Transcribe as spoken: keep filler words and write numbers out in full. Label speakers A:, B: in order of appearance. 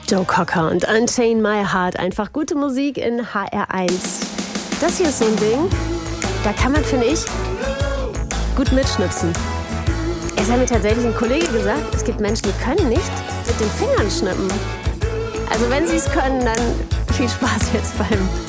A: Joe Cocker und Unchain My Heart. Einfach gute Musik in H R eins. Das hier ist so ein Ding, da kann man, finde ich, gut mitschnipsen. Es hat mir tatsächlich ein Kollege gesagt, es gibt Menschen, die können nicht mit den Fingern schnippen. Also wenn sie es können, dann viel Spaß jetzt beim